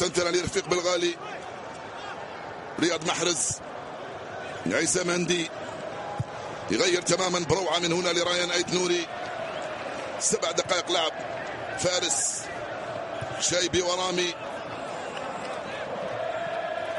تنتهي لرفيق بالغالي، رياض محرز، عيسى مندي يغير تماما بروعة من هنا لرايان أيت نوري. 7 دقائق لعب. فارس شايبي ورامي